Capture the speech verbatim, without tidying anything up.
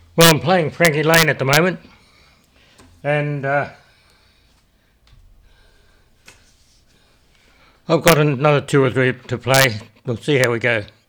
Well, I'm playing Frankie Lane at the moment, and uh, I've got another two or three to play. We'll see how we go.